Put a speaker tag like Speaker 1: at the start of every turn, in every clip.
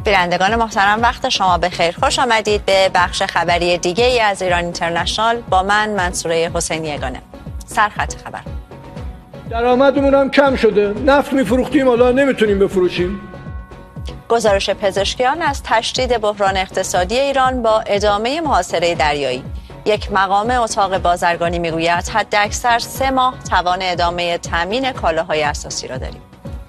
Speaker 1: بینندگان محترم وقت شما بخیر. خوش آمدید به بخش خبری دیگه ای از ایران اینترنشنال با من منصوره حسینی یگانه. سرخط خبر.
Speaker 2: درآمدمون هم کم شده. نفت میفروختیم حالا نمیتونیم بفروشیم.
Speaker 1: گزارش پزشکیان از تشدید بحران اقتصادی ایران با ادامه محاصره دریایی. یک مقام اتاق بازرگانی میگوید حداکثر 3 ماه توان ادامه تامین کالاهای اساسی را داریم.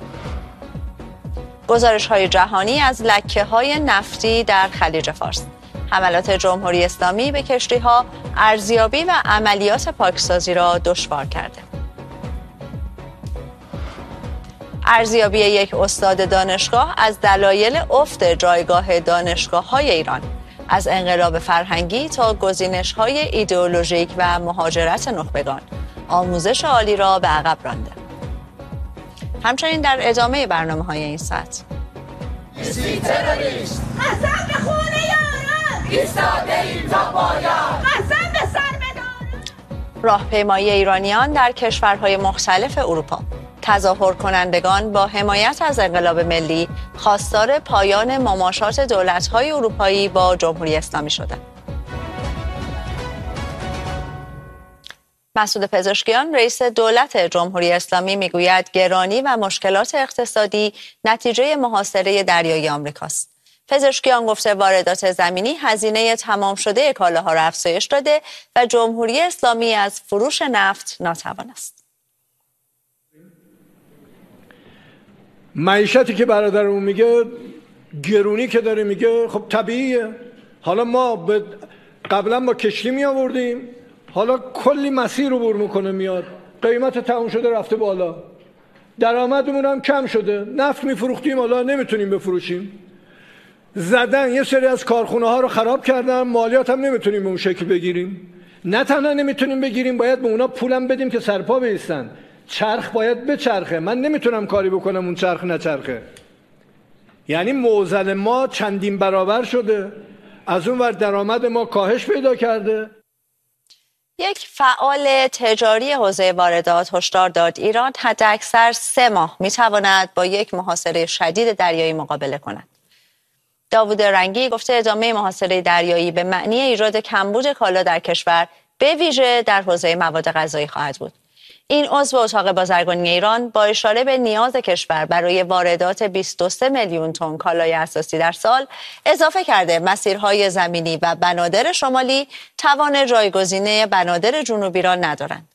Speaker 1: گزارش‌های جهانی از لکه‌های نفتی در خلیج فارس. حملات جمهوری اسلامی به کشتی‌ها ارزیابی و عملیات پاکسازی را دشوار کرده. ارزیابی یک استاد دانشگاه از دلایل افت جایگاه دانشگاه‌های ایران، از انقلاب فرهنگی تا گزینش‌های ایدئولوژیک و مهاجرت نخبگان، آموزش عالی را به عقب رانده. همچنین در ادامه برنامه‌های این ساعت
Speaker 3: نیستی تروریست، قسم به خون یاران، ایستاده ایم تا پایان، قسم به سر بداران.
Speaker 1: راهپیمایی ایرانیان در کشورهای مختلف اروپا. تظاهر کنندگان با حمایت از انقلاب ملی خواستار پایان مماشات دولت‌های اروپایی با جمهوری اسلامی شدند. مسعود پزشکیان رئیس دولت جمهوری اسلامی میگوید گرانی و مشکلات اقتصادی نتیجه محاصره دریایی آمریکاست. پزشکیان گفته واردات زمینی هزینه تمام شده کالاها را افزایش داده و جمهوری اسلامی از فروش نفت ناتوان است.
Speaker 2: معیشتی که برادرمون میگه، گرونی که داره میگه، خب طبیعیه. حالا ما قبلا با کشتی می آوردیم، حالا کلی مسیر رو عبور میکنه میاد، قیمت تموم شده رفته بالا، درآمدمون هم کم شده. نفت میفروختیم حالا نمیتونیم بفروشیم. زدن یه سری از کارخونه ها رو خراب کردن، مالیات هم نمیتونیم به اون شکل بگیریم. نه تنها نمیتونیم بگیریم، باید به اونا پولم بدیم که سرپا بایستن. چرخ باید بچرخه، من نمیتونم کاری بکنم اون چرخ نچرخه. یعنی معضل ما چندین برابر شده، از اون ور درآمد ما کاهش پیدا کرده.
Speaker 1: یک فعال تجاری حوزه واردات هشدار داد ایران حداکثر 3 ماه میتواند با یک محاصره شدید دریایی مقابله کند. داوود رنگی گفته ادامه محاصره دریایی به معنی ایجاد کمبود کالا در کشور به ویژه در حوزه مواد غذایی خواهد بود. این عضو اتاق بازرگانی ایران با اشاره به نیاز کشور برای واردات 23 میلیون تن کالای اساسی در سال اضافه کرده مسیرهای زمینی و بنادر شمالی توان جایگزینی بنادر جنوبی را ندارند.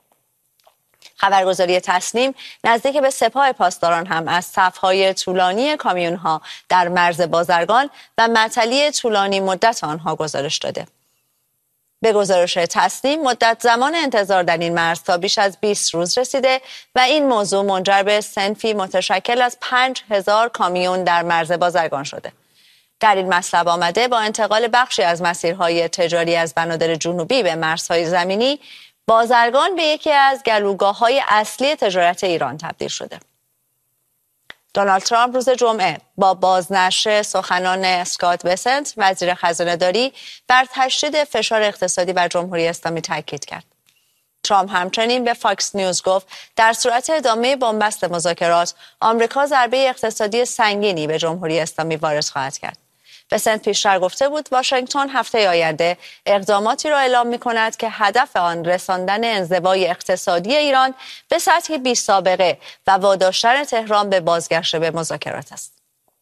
Speaker 1: خبرگزاری تسنیم نزدیک به سپاه پاسداران هم از صف‌های طولانی کامیون‌ها در مرز بازرگان و معطلی طولانی مدت آنها گزارش داده. به گزارش تسنیم مدت زمان انتظار در این مرز تا بیش از 20 روز رسیده و این موضوع منجر به صنفی متشکل از 5000 کامیون در مرز بازرگان شده. در این مطلب آمده با انتقال بخشی از مسیرهای تجاری از بنادر جنوبی به مرزهای زمینی، بازرگان به یکی از گلوگاه‌های اصلی تجارت ایران تبدیل شده. دونالد ترامپ روز جمعه با بازنشر سخنان اسکات بسنت وزیر خزانه‌داری بر تشدید فشار اقتصادی بر جمهوری اسلامی تاکید کرد. ترامپ همچنین به فاکس نیوز گفت در صورت ادامه بنبست مذاکرات آمریکا ضربه اقتصادی سنگینی به جمهوری اسلامی وارد خواهد کرد. بسنت پیشتر گفته بود واشنگتن هفته آینده اقداماتی را اعلام می‌کند که هدف آن رساندن انزوای اقتصادی ایران به سطحی بی‌سابقه و واداشتن تهران به بازگشت به مذاکرات است.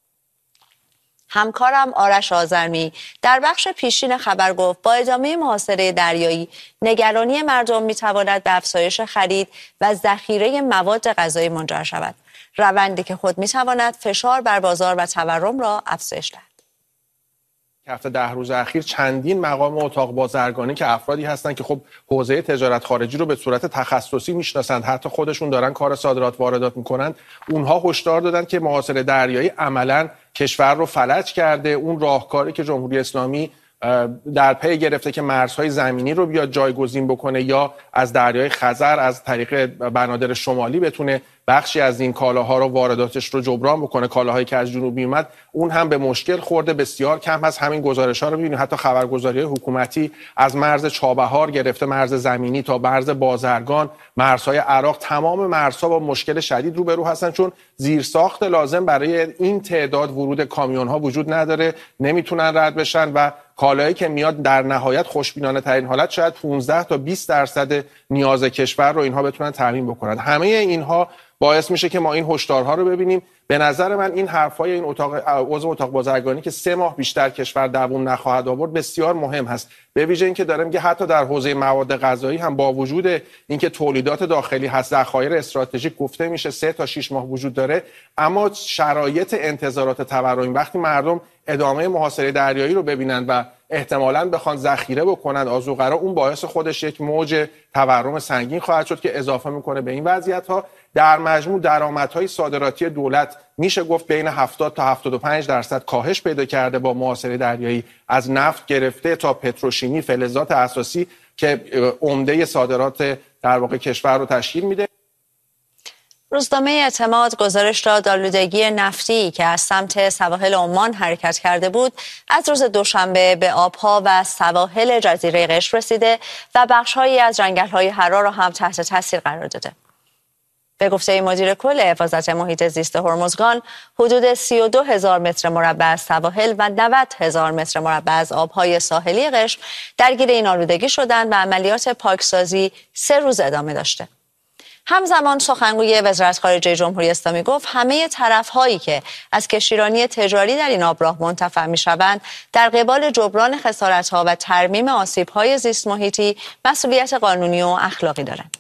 Speaker 1: همکارم آرش آذرمی در بخش پیشین خبر گفت با ادامه محاصره دریایی نگرانی مردم می‌تواند به افزایش خرید و ذخیره مواد غذایی منجر شود، روندی که خود می‌تواند فشار بر بازار و تورم را افزایش دهد.
Speaker 4: هفته 10 روز اخیر چندین مقام اتاق بازرگانی که افرادی هستند که خب حوزه تجارت خارجی رو به صورت تخصصی میشناسند، حتی خودشون دارن کار صادرات واردات میکنند، اونها هشدار دادن که محاصره دریایی عملاً کشور رو فلج کرده. اون راهکاری که جمهوری اسلامی در پی گرفته که مرزهای زمینی رو بیاد جایگزین بکنه یا از دریای خزر از طریق بنادر شمالی بتونه بخشی از این کالاها رو وارداتش رو جبران بکنه، کالاهایی که از جنوب میومد اون هم به مشکل خورده. بسیار کم هست همین گزارش‌ها رو ببینید، حتی خبرگزاری حکومتی از مرز چابهار گرفته مرز زمینی تا مرز بازرگان، مرزهای عراق، تمام مرزها با مشکل شدید روبرو هستن، چون زیرساخت لازم برای این تعداد ورود کامیون‌ها وجود نداره، نمیتونن رد بشن و کالایی که میاد در نهایت خوشبینانه ترین حالت شاید 15 تا 20% نیاز کشور رو اینها بتونن تامین بکنن. همه اینها باعث میشه که ما این هشدارها رو ببینیم. به نظر من این حرفای این عضو اتاق بازرگانی که 3 ماه بیشتر کشور دووم نخواهد آورد بسیار مهم هست، به ویژه اینکه داره میگه حتی در حوزه مواد غذایی هم با وجود اینکه تولیدات داخلی هست، ذخایر استراتژیک گفته میشه 3 تا 6 ماه وجود داره، اما شرایط انتظارات تورمی وقتی مردم ادامه محاصره دریایی رو ببینن و احتمالاً بخوان ذخیره بکنن آذوقرا، اون باعث خودش یک موج تورم سنگین خواهد شد که اضافه میکنه به این وضعیت‌ها. در مجموع درآمدهای صادراتی دولت میشه گفت بین 70 تا 75% کاهش پیدا کرده با محاصره دریایی، از نفت گرفته تا پتروشیمی، فلزات اساسی که عمده صادرات در واقع کشور رو تشکیل میده.
Speaker 1: روزنامه اعتماد گزارش داد آلودگی نفتی که از سمت سواحل عمان حرکت کرده بود از روز دوشنبه به آبها و سواحل جزیره قشم رسیده و بخش‌هایی از جنگل‌های حرا را هم تحت تاثیر قرار داده. به گفته مدیر کل حفاظت محیط زیست هرمزگان، حدود 32,000 متر مربع از سواحل و 90,000 متر مربع از آبهای ساحلی قشم درگیر این آلودگی شدند و عملیات پاکسازی 3 روز ادامه داشته. همزمان سخنگوی وزارت خارجه جمهوری اسلامی گفت همه طرف‌هایی که از کشتیرانی تجاری در این آبراه منتفع می‌شوند در قبال جبران خسارت‌ها و ترمیم آسیب‌های زیست محیطی مسئولیت قانونی و اخلاقی دارند.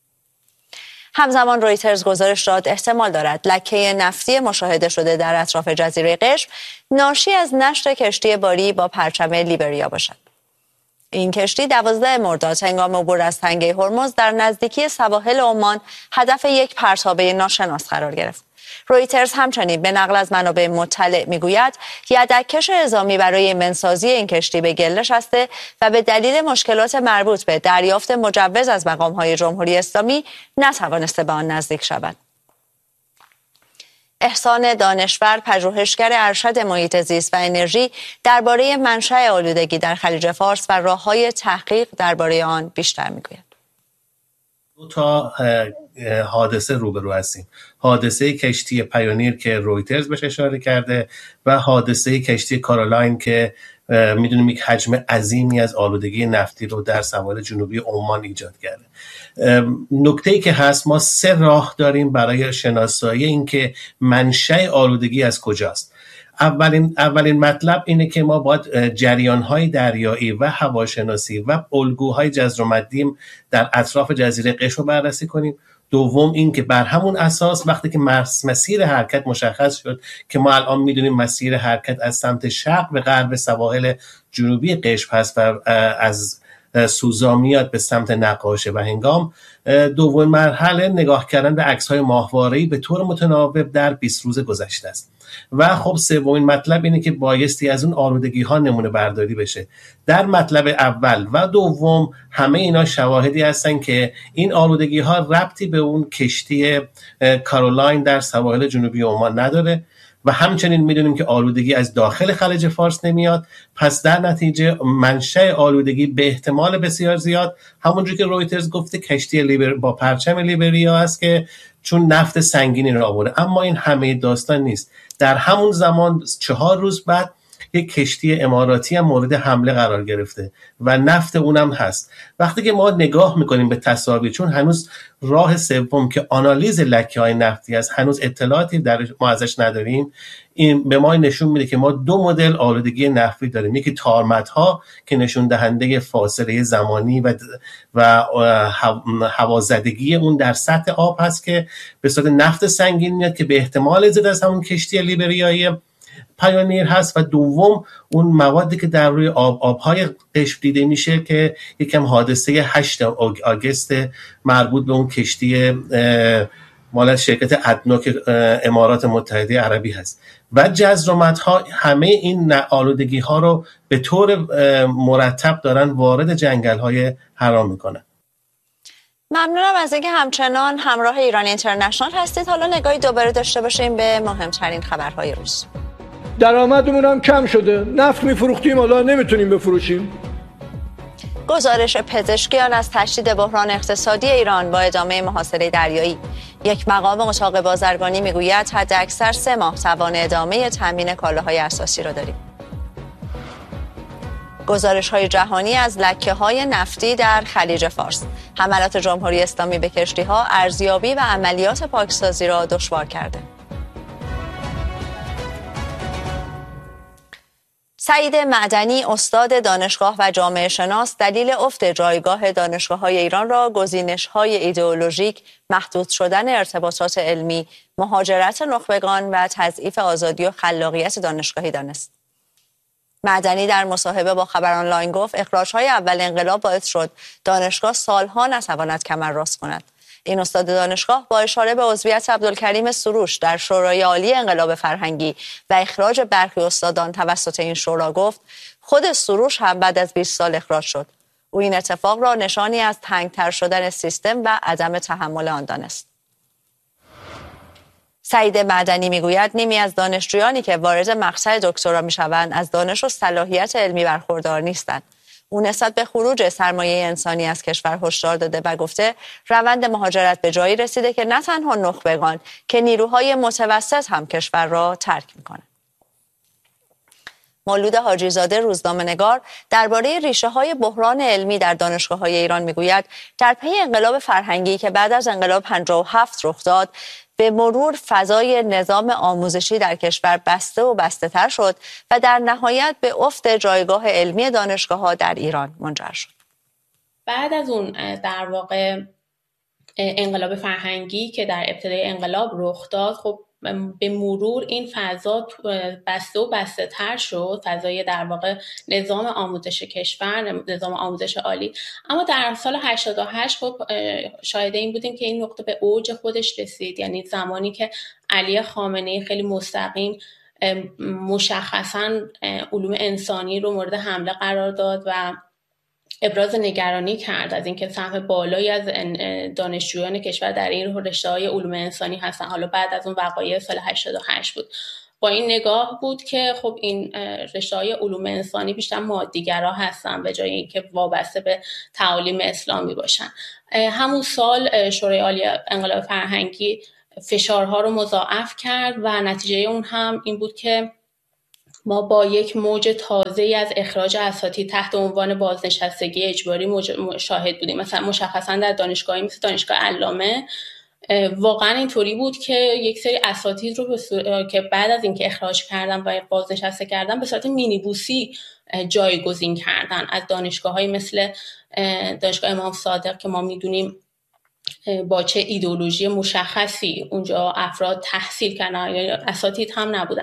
Speaker 1: همزمان رویترز گزارش داد احتمال دارد لکه نفتی مشاهده شده در اطراف جزیره قشم ناشی از نشت کشتی باری با پرچم لیبریا باشد. این کشتی 12 مرداد هنگام عبور از تنگه هرمز در نزدیکی سواحل عمان هدف یک پرتابه ناشناس قرار گرفت. رویترز همچنین به نقل از منابع مطلع میگوید یدک‌کش اعزامی برای منسازی این کشتی به گل نشسته و به دلیل مشکلات مربوط به دریافت مجوز از مقام‌های جمهوری اسلامی نتوانسته به آن نزدیک شود. احسان دانشور، پژوهشگر ارشد محیط زیست و انرژی، درباره منشأ آلودگی در خلیج فارس و راه‌های تحقیق درباره آن بیشتر میگوید.
Speaker 5: 2 تا حادثه روبرو هستیم. حادثه کشتی پایونیر که رویترز بهش اشاره کرده و حادثه کشتی کارولاین که میدونیم یک حجم عظیمی از آلودگی نفتی رو در سواحل جنوبی عمان ایجاد کرده. نکته‌ای که هست، ما 3 راه داریم برای شناسایی این که منشأ آلودگی از کجاست. اولین مطلب اینه که ما باید جریان‌های دریایی و هواشناسی و الگوهای جزر و مدیم در اطراف جزیره قشم رو بررسی کنیم. دوم این که بر همون اساس وقتی که مسیر حرکت مشخص شد که ما الان میدونیم مسیر حرکت از سمت شرق به غرب سواحل جنوبی قشم هست و از سوزا میاد به سمت نقاشه و هنگام، دومین مرحله نگاه کردن به عکس‌های ماهواره‌ای به طور متناوب در 20 روز گذشته است. و خب سومین مطلب اینه که بایستی از اون آلودگی ها نمونه برداری بشه. در مطلب اول و دوم همه اینا شواهدی هستن که این آلودگی ها ربطی به اون کشتی کارولاین در سواحل جنوبی عمان نداره و همچنین میدونیم که آلودگی از داخل خلیج فارس نمیاد. پس در نتیجه منشأ آلودگی به احتمال بسیار زیاد همونجور که رویترز گفته کشتی با پرچم لیبریا است که چون نفت سنگینی رو آورده. اما این همه داستان نیست. در همون زمان 4 روز بعد یک کشتی اماراتی هم مورد حمله قرار گرفته و نفت اونم هست. وقتی که ما نگاه میکنیم به تصاویر، چون هنوز راه سوم که آنالیز لکه‌های نفتی است هنوز اطلاعاتی ما ازش نداریم، این به ما نشون میده که ما 2 مدل آلودگی نفتی داریم. یکی تارمت‌ها که نشون دهنده فاصله زمانی و هوازدگی اون در سطح آب هست که به صورت نفت سنگین میاد که به احتمال زیاد از همون کشتی لیبریایی پایونیر هست و دوم اون موادی که در روی آبهای قشم دیده میشه که یکم حادثه 8 آگوست مربوط به اون کشتی مال شرکت ادنوک امارات متحده عربی هست و جزرومت‌ها. همه این آلودگی ها رو به طور مرتب دارن وارد جنگل های حرا میکنن.
Speaker 1: ممنونم از اینکه همچنان همراه ایران اینترنشنال هستید. حالا نگاهی دوباره داشته باشیم به مهمترین خبرهای روز.
Speaker 2: درآمدمون هم کم شده، نفت میفروختیم حالا نمیتونیم بفروشیم.
Speaker 1: گزارش پزشکیان از تشدید بحران اقتصادی ایران با ادامه محاصره دریایی. یک مقام اتاق بازرگانی میگوید حداکثر 3 ماه توان ادامه تامین کالاهای اساسی را داریم. گزارش‌های جهانی از لکه‌های نفتی در خلیج فارس. حملات جمهوری اسلامی به کشتی‌ها ارزیابی و عملیات پاکسازی را دشوار کرده. سعید معدنی استاد دانشگاه و جامعه شناس دلیل افت جایگاه دانشگاه‌های ایران را گزینش‌های ایدئولوژیک، محدود شدن ارتباطات علمی، مهاجرت نخبگان و تضعیف آزادی و خلاقیت دانشگاهی دانست. معدنی در مصاحبه با خبر آنلاین گفت اخراج‌های اول انقلاب باعث شد دانشگاه سالها نتواند کمر راست کند. این استاد دانشگاه با اشاره به عضویت عبدالکریم سروش در شورای عالی انقلاب فرهنگی و اخراج برخی استادان توسط این شورا گفت خود سروش هم بعد از 20 سال اخراج شد. او این اتفاق را نشانی از تنگتر شدن سیستم و عدم تحمل آن دانست. سعید معدنی میگوید نیمی از دانشجویانی که وارد مقطع دکترا میشوند از دانش و صلاحیت علمی برخوردار نیستند. او نسبت به خروج سرمایه انسانی از کشور هشدار داده و گفته روند مهاجرت به جایی رسیده که نه تنها نخبگان که نیروهای متوسط هم کشور را ترک میکنند. مولود حاجی‌زاده روزنامه‌نگار درباره ریشه‌های بحران علمی در دانشگاه‌های ایران میگوید در پی انقلاب فرهنگی که بعد از انقلاب 57 رخ داد، به مرور فضای نظام آموزشی در کشور بسته و بسته تر شد و در نهایت به افت جایگاه علمی دانشگاه‌ها در ایران منجر شد.
Speaker 6: بعد از اون در واقع انقلاب فرهنگی که در ابتدای انقلاب رخ داد، خب به مرور این فضا بسته و بسته تر شد، فضای در واقع نظام آموزش کشور، نظام آموزش عالی. اما در سال 88 خب شاهد این بودیم که این نقطه به اوج خودش رسید، یعنی زمانی که علی خامنه‌ای خیلی مستقیم مشخصاً علوم انسانی رو مورد حمله قرار داد و ابراز نگرانی کرد از اینکه سهم بالایی از دانشجویان کشور در این رشته‌های علوم انسانی هستن. حالا بعد از اون وقایع سال 88 بود. با این نگاه بود که خب این رشته‌های علوم انسانی بیشتر مادی‌گرا هستن به جای اینکه وابسته به تعالیم اسلامی باشن. همون سال شورای عالی انقلاب فرهنگی فشارها رو مضاعف کرد و نتیجه اون هم این بود که ما با یک موج تازه‌ای از اخراج اساتید تحت عنوان بازنشستگی اجباری شاهد بودیم. مثلا مشخصا در دانشگاهی مثل دانشگاه علامه واقعا اینطوری بود که یک سری اساتید رو که بعد از اینکه اخراج کردن و بازنشسته کردن به صورت مینیبوسی جایگزین کردن از دانشگاه‌های مثل دانشگاه امام صادق که ما می‌دونیم با چه ایدئولوژی مشخصی اونجا افراد تحصیل کردن، یعنی اساتید هم نبودن.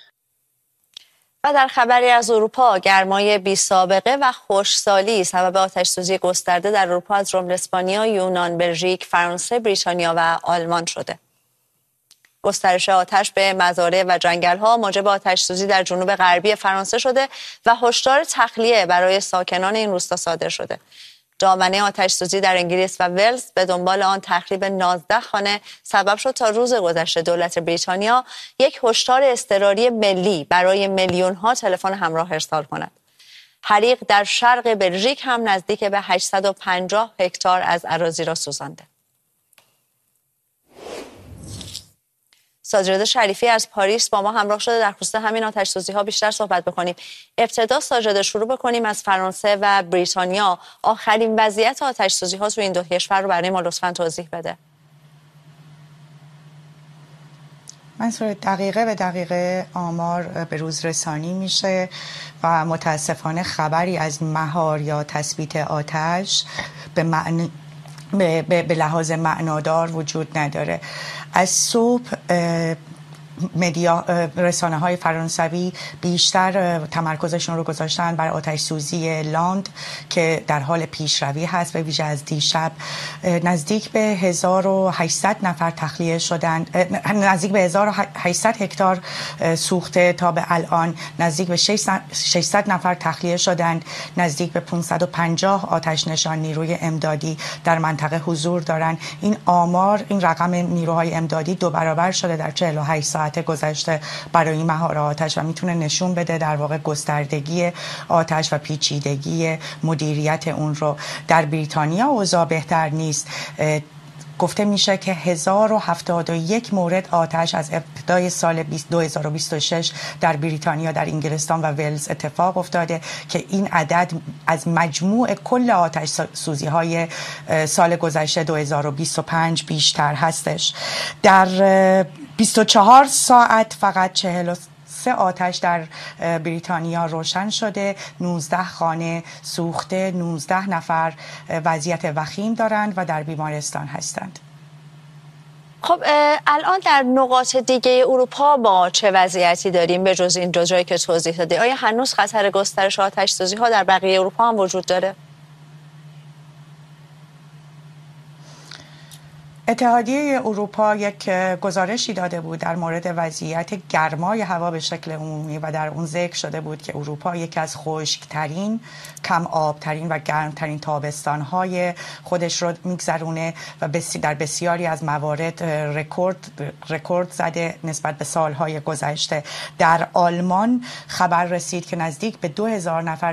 Speaker 1: و در خبری از اروپا، گرمای بی سابقه و خشکسالی سبب آتش‌سوزی گسترده در اروپا از جمله اسپانیا، یونان، بلژیک، فرانسه، بریتانیا و آلمان شده. گسترش آتش به مزارع و جنگل‌ها موجب آتش‌سوزی در جنوب غربی فرانسه شده و هشدار تخلیه برای ساکنان این روستا صادر شده. دامنه آتش‌سوزی در انگلیس و ولز به دنبال آن تخریب 19 خانه سبب شد تا روز گذشته دولت بریتانیا یک هشدار اضطراری ملی برای میلیون‌ها تلفن همراه ارسال کند. حریق در شرق بلژیک هم نزدیک به 850 هکتار از اراضی را سوزانده. ساجد شریفی از پاریس با ما همراه شده در خصوص همین آتش‌سوزی‌ها بیشتر صحبت بکنیم. ابتدا ساجد شروع بکنیم از فرانسه و بریتانیا. آخرین وضعیت آتش‌سوزی‌ها تو این دو کشور رو برای ما لطفاً توضیح بده.
Speaker 7: منظور دقیقه به دقیقه آمار به روز رسانی میشه و متاسفانه خبری از مهار یا تثبیت آتش به لحاظ معنادار وجود نداره. از صبح رسانه‌های فرانسوی بیشتر تمرکزشون رو گذاشتن بر آتش سوزی لاند که در حال پیشروی هست. به ویژه از دیشب نزدیک به 1800 نفر تخلیه شدند، نزدیک به 1800 هکتار سوخته تا به الان، نزدیک به 600 نفر تخلیه شدند، نزدیک به 550 آتش نشان نیروی امدادی در منطقه حضور دارند. این آمار، این رقم نیروهای امدادی 2 برابر شده در 48 ساعت گذشته برای مهار آتش و میتونه نشون بده در واقع گستردگی آتش و پیچیدگی مدیریت اون رو. در بریتانیا اوضاع بهتر نیست. گفته میشه که 1071 مورد آتش از ابتدای سال 2026 در بریتانیا، در انگلستان و ولز اتفاق افتاده که این عدد از مجموع کل آتش سوزی های سال گذشته 2025 بیشتر هستش. در 24 ساعت فقط 43 آتش در بریتانیا روشن شده، 19 خانه سوخته، 19 نفر وضعیت وخیم دارند و در بیمارستان هستند.
Speaker 1: خب الان در نقاط دیگه اروپا با چه وضعیتی داریم به جز این دو جایی که توضیح دادی؟ آیا هنوز خطر گسترش آتش سوزی ها در بقیه اروپا هم وجود داره؟
Speaker 7: اتحادیه اروپا یک گزارشی داده بود در مورد وضعیت گرمای هوا به شکل عمومی و در اون ذکر شده بود که اروپا یکی از خشکترین، کم آبترین و گرمترین تابستانهای خودش رو میگذرونه و در بسیاری از موارد رکورد زده نسبت به سالهای گذشته. در آلمان خبر رسید که نزدیک به 2000 نفر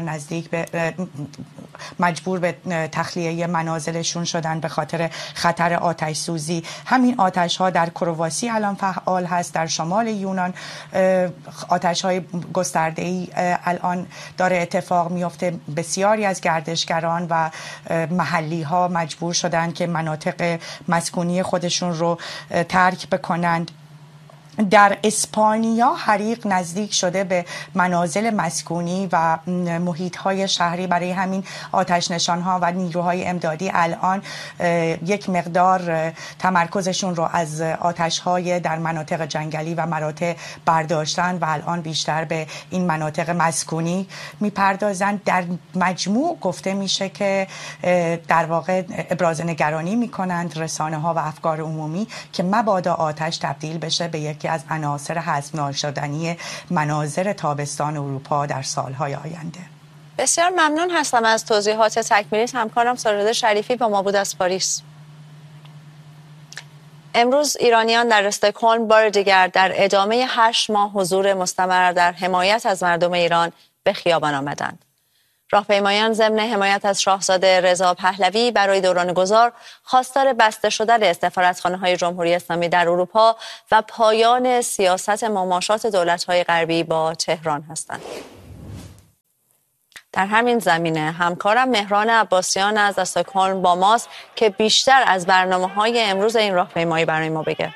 Speaker 7: مجبور به تخلیه منازلشون شدن به خاطر خطر آتش سوزی. همین آتش ها در کرواسی الان فعال هست، در شمال یونان آتش های گسترده ای الان داره اتفاق میفته. بسیاری از گردشگران و محلی ها مجبور شدن که مناطق مسکونی خودشون رو ترک بکنند. در اسپانیا حریق نزدیک شده به منازل مسکونی و محیط‌های شهری. برای همین آتش نشان‌ها و نیروهای امدادی الان یک مقدار تمرکزشون رو از آتش‌های در مناطق جنگلی و مراتع برداشتن و الان بیشتر به این مناطق مسکونی میپردازند. در مجموع گفته میشه که در واقع ابراز نگرانی میکنند رسانه‌ها و افکار عمومی که مبادا آتش تبدیل بشه به یک از عناصر حذف ناشدنی مناظر تابستان اروپا در سالهای آینده.
Speaker 1: بسیار ممنون هستم از توضیحات تکمیلیت. همکارم سارده شریفی با ما بود از پاریس. امروز ایرانیان در استکهلم بار دیگر در ادامه 8 ماه حضور مستمر در حمایت از مردم ایران به خیابان آمدند. راهپیمایان ضمن حمایت از شاهزاده رضا پهلوی برای دوران گذار خواستار بسته شدن سفارتخانه‌های جمهوری اسلامی در اروپا و پایان سیاست مماشات دولت‌های غربی با تهران هستند. در همین زمینه همکارم مهران عباسیان از استکهلم با ماست که بیشتر از برنامه‌های امروز این راهپیمایی برای ما بگه.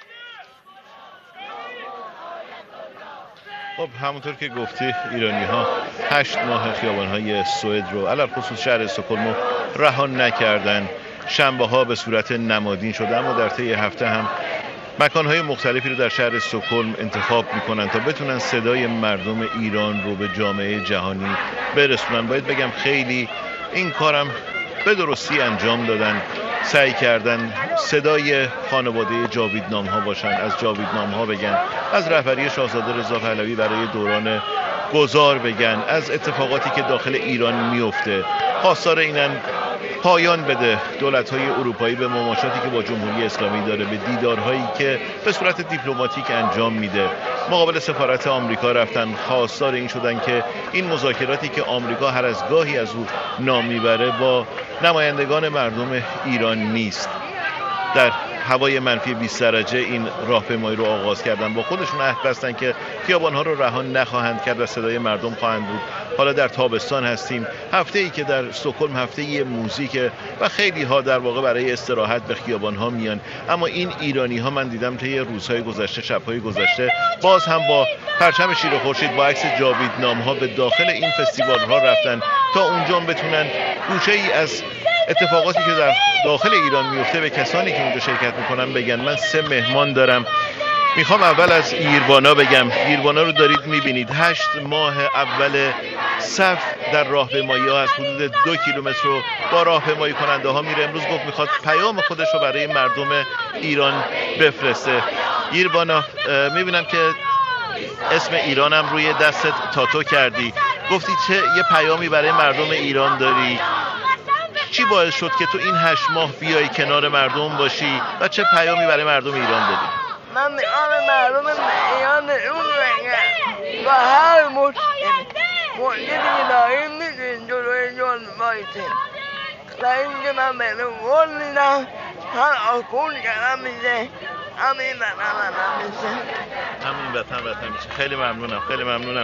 Speaker 8: خب همونطور که گفتی ایرانی‌ها 8 ماه خیابان‌های سوئد رو علل خصوص شهر استکهلم رو رها نکردن. شنبه‌ها به صورت نمادین شده، اما در طی هفته هم مکان‌های مختلفی رو در شهر استکهلم انتخاب می‌کنن تا بتونن صدای مردم ایران رو به جامعه جهانی برسونن. باید بگم خیلی این کارم به درستی انجام دادن، سعی کردن صدای خانواده جاویدنام‌ها باشن، از جاویدنام‌ها بگن، از رهبری شاهزاده رضا پهلوی برای دوران گذار بگن، از اتفاقاتی که داخل ایران میفته. خواستار اینن پایان بده دولت‌های اروپایی به مماشاتی که با جمهوری اسلامی داره، به دیدارهایی که به صورت دیپلماتیک انجام میده. مقابل سفارت آمریکا رفتن، خواستار این شدن که این مذاکراتی که آمریکا هر از گاهی از او نام میبره با نمایندگان مردم ایران نیست. در هوای منفی 20 درجه این راهپیمایی رو آغاز کردن، با خودشون عهد بستن که خیابان‌ها رو رها نخواهند کرد و صدای مردم خواهند بود. حالا در تابستان هستیم، هفته‌ای که در استکهلم هفته موزیک و خیلی ها در واقع برای استراحت به خیابان‌ها میان. اما این ایرانی‌ها من دیدم طی روزهای گذشته، شب‌های گذشته، باز هم با پرچم شیر و خورشید، با عکس جاویدنام‌ها به داخل این فستیوال‌ها رفتن تا اونجا بتونن گوشه‌ای از اتفاقاتی که در داخل ایران میفته به کسانی که اونجا شرکت میکنن بگن. من 3 مهمان دارم میخوام اول از ایروانا بگم. ایروانا رو دارید میبینید 8 ماه اول صف در راهپیمایی ها از حدود 2 کیلومتر رو با راهپیمایی کننده ها میره. امروز گفت میخواد پیام خودش رو برای مردم ایران بفرسته. ایروانا، میبینم که اسم ایرانم روی دستت تاتو کردی. گفتی چه یه پیامی برای مردم ایران داری. چی باعث شد که تو این 8 ماه بیای کنار مردم باشی و چه پیامی برای مردم ایران داری؟
Speaker 9: من میخوام مردم ایران اون بگم با هر مشکلی که داریم میتونید جلوی جان بایستیم و اینکه من بهتون قول میدم هر آکون کردم میشه همین وطن
Speaker 8: میشه. خیلی ممنونم.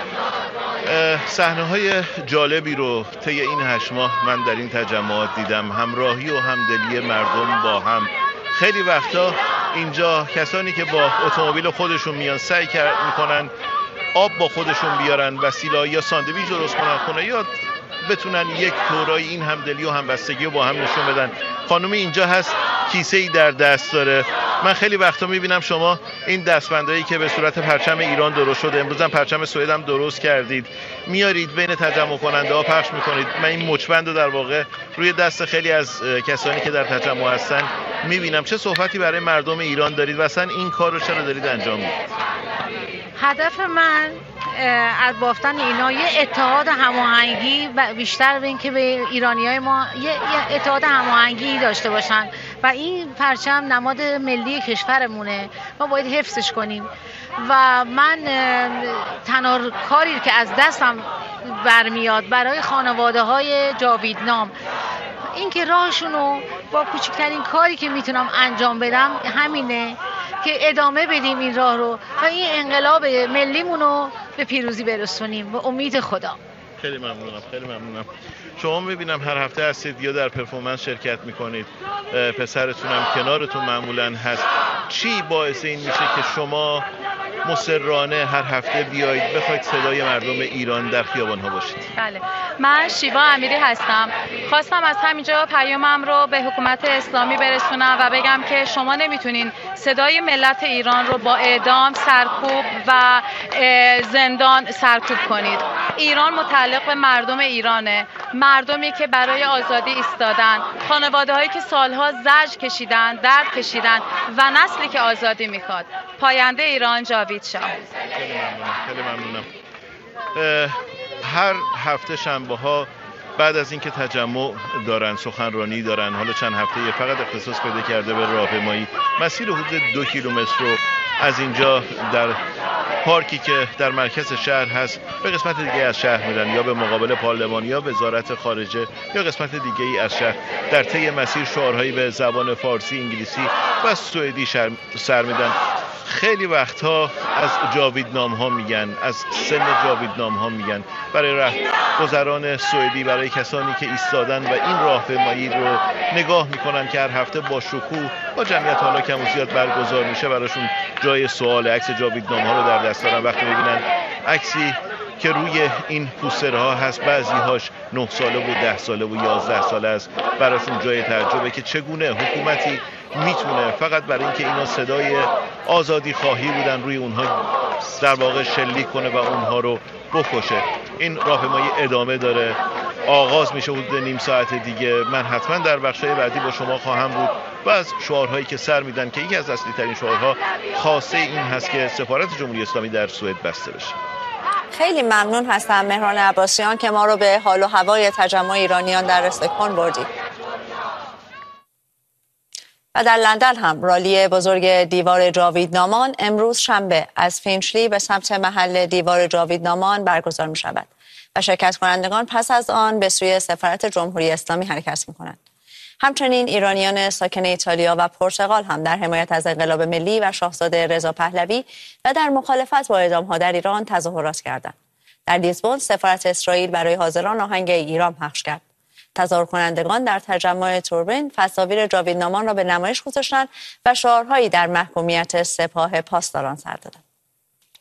Speaker 8: صحنه های جالبی رو طی این 8 ماه من در این تجمعات دیدم. همراهی و همدلی مردم با هم. خیلی وقتا اینجا کسانی که با اتومبیل خودشون میان سعی میکنن آب با خودشون بیارن، وسیله یا ساندویچ درست کنن خونه، یا بتونن یک طورایی این همدلی و همبستگی رو با هم نشون بدن. خانومی اینجا هست، کیسه‌ای در دست داره. من خیلی وقتا میبینم شما این دستبندایی که به صورت پرچم ایران درست شده، امروز هم پرچم سوئد هم درست کردید، میارید بین تجمع کننده ها پخش میکنید. من این مچبند رو در واقع روی دست خیلی از کسانی که در تجمع هستن میبینم. چه صحبتی برای مردم ایران دارید و اصلا این کار رو چرا دارید انجام میدید؟
Speaker 10: هدف من از بافتن اینا یه اتحاد هماهنگی و بیشتر به این که به ایرانیای ما یه اتحاد هماهنگی داشته باشن و این پرچم نماد ملی کشورمونه، ما باید حفظش کنیم. و من تنها کاری که از دستم برمیاد برای خانواده های جاویدنام این که راهشونو با کوچکترین کاری که میتونم انجام بدم همینه که ادامه بدیم این راه رو و این انقلاب ملیمونو به پیروزی برسونیم به امید خدا.
Speaker 8: خیلی ممنونم. شما میبینم هر هفته هستید یا در پرفورمنس شرکت میکنید، پسرتونم کنارتون معمولا هست. چی باعث این میشه که شما مصرانه هر هفته بیایید بخواید صدای مردم ایران در خیابان‌ها باشید؟
Speaker 11: بله، من شیوا امیری هستم. خواستم از همینجا پیامم رو به حکومت اسلامی برسونم و بگم که شما نمیتونین صدای ملت ایران رو با اعدام، سرکوب و زندان سرکوب کنید. ایران متعلق به مردم ایرانه، مردمی که برای آزادی ایستادن، خانواده‌هایی که سالها زجر کشیدن، درد کشیدن و نسلی که آزادی میخواد. پاینده ایران جاوید شاه.
Speaker 8: خیلی ممنونم. هر هفته شنبه‌ها بعد از اینکه تجمع دارن، سخنرانی دارن، حالا چند هفته فقط اختصاص پیدا کرده به راهپیمایی، مسیر حدود 2 کیلومتر رو از اینجا در پارکی که در مرکز شهر هست به قسمت دیگه از شهر میرن، یا به مقابل پارلمان یا وزارت خارجه یا قسمت دیگه ای از شهر. در طی مسیر شعارهایی به زبان فارسی، انگلیسی و سوئدی سر میدن. خیلی وقتها از جاویدنام ها میگن، از سن جاویدنام ها میگن، برای گذران سوئدی، برای کسانی که ایستادن و این راهپیمایی رو نگاه میکنن که هر هفته با شکوه با جمعیت حالا کم و زیاد برگزار میشه، براشون جای سوال. عکس جاویدنام ها رو در دست دارن. وقتی میبینن عکسی که روی این پوسترها هست، بعضی هاش 9 ساله و 10 ساله و 11 ساله است، براشون جای تعجبه که چگونه حکومتی میتونه فقط برای اینکه اینا صدای آزادی خواهی بودن روی اونها در واقع شلیک کنه و اونها رو بکشه. این راهپیمایی ادامه داره، آغاز میشه حدود نیم ساعت دیگه. من حتما در بخشای بعدی با شما خواهم بود و از شعارهایی که سر میدن که یکی از اصلی ترین شعارها خاصه این هست که سفارت جمهوری اسلامی در سوئد بسته بشه.
Speaker 1: خیلی ممنون هستم مهران عباسیان که ما رو به حال و هوای تجمع ایرانیان در استکهلم بردید. و در لندن هم رالی بزرگ دیوار جاویدنامان امروز شنبه از فینچلی به سمت محل دیوار جاویدنامان برگزار می شود و شرکت کنندگان پس از آن به سوی سفارت جمهوری اسلامی حرکت می کنند. همچنین ایرانیان ساکن ایتالیا و پرتغال هم در حمایت از انقلاب ملی و شاهزاده رضا پهلوی و در مخالفت با اعدام‌ها در ایران تظاهرات کردند. در لیزبون سفارت اسرائیل برای حاضران آهنگ ایران پخش کرد. تظاهر کنندگان در تجمع توربین تصاویر جاویدنامان را به نمایش گذاشتند و شعارهایی در محکومیت سپاه پاسداران سر دادند.